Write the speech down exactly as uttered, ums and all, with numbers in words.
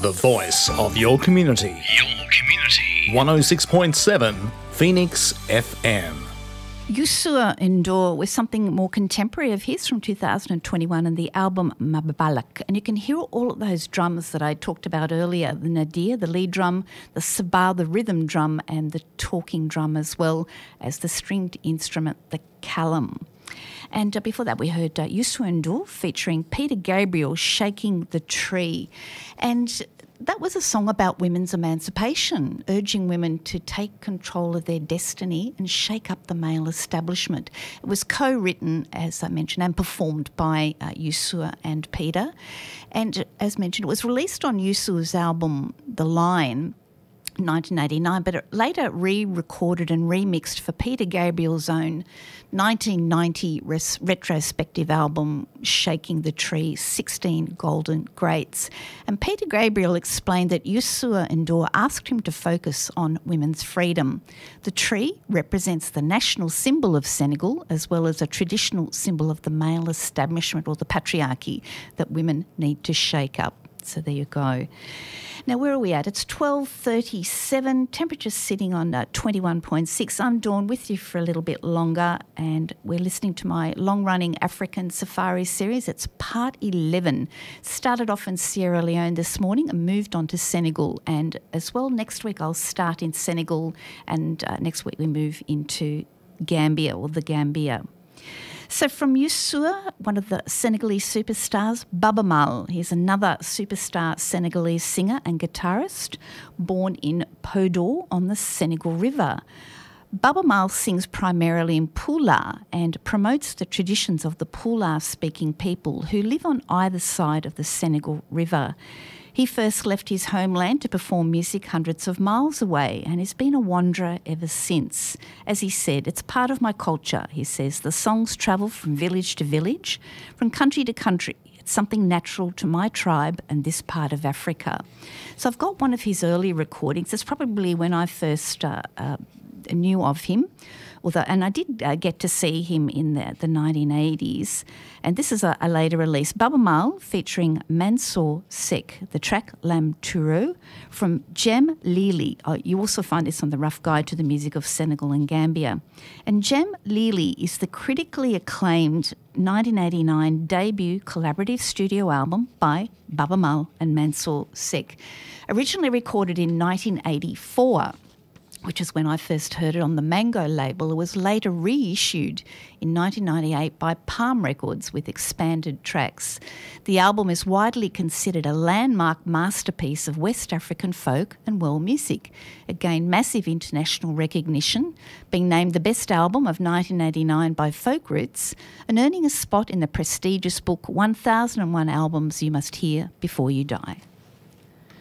The voice of your community. Your community. one oh six point seven Phoenix F M. Youssou N'Dour with something more contemporary of his from two thousand twenty-one and the album Mabalak. And you can hear all of those drums that I talked about earlier, the nadir, the lead drum, the sabah, the rhythm drum, and the talking drum, as well as the stringed instrument, the kalam. And uh, before that, we heard uh, Youssou N'Dour featuring Peter Gabriel, Shaking the Tree. And that was a song about women's emancipation, urging women to take control of their destiny and shake up the male establishment. It was co-written, as I mentioned, and performed by uh, Youssou and Peter. And as mentioned, it was released on Youssou's album The Line, nineteen eighty-nine, but it later re-recorded and remixed for Peter Gabriel's own nineteen ninety res- retrospective album, Shaking the Tree, sixteen Golden Greats. And Peter Gabriel explained that Youssou N'Dour asked him to focus on women's freedom. The tree represents the national symbol of Senegal, as well as a traditional symbol of the male establishment or the patriarchy that women need to shake up. So there you go. Now, where are we at? It's twelve thirty-seven, temperature sitting on uh, twenty-one point six. I'm Dawn with you for a little bit longer, and we're listening to my long-running African Safari series. It's part eleven. Started off in Sierra Leone this morning and moved on to Senegal. And as well, next week I'll start in Senegal, and uh, next week we move into Gambia or the Gambia. So from Youssou, one of the Senegalese superstars, Baaba Maal. He's another superstar Senegalese singer and guitarist, born in Podor on the Senegal River. Baaba Maal sings primarily in Pulaar and promotes the traditions of the Pulaar-speaking people who live on either side of the Senegal River. He first left his homeland to perform music hundreds of miles away and has been a wanderer ever since. As he said, it's part of my culture, he says. The songs travel from village to village, from country to country. It's something natural to my tribe and this part of Africa. So I've got one of his early recordings. It's probably when I first uh, uh, knew of him. Although, and I did uh, get to see him in the, the nineteen eighties. And this is a, a later release. Baaba Maal featuring Mansour Seck, the track Lam Tourou from Jem Lili. Oh, you also find this on the Rough Guide to the Music of Senegal and Gambia. And Jem Lili is the critically acclaimed nineteen eighty-nine debut collaborative studio album by Baaba Maal and Mansour Seck. Originally recorded in nineteen eighty-four, which is when I first heard it on the Mango label. It was later reissued in nineteen ninety-eight by Palm Records with expanded tracks. The album is widely considered a landmark masterpiece of West African folk and world music. It gained massive international recognition, being named the best album of nineteen eighty-nine by Folk Roots and earning a spot in the prestigious book one thousand one Albums You Must Hear Before You Die.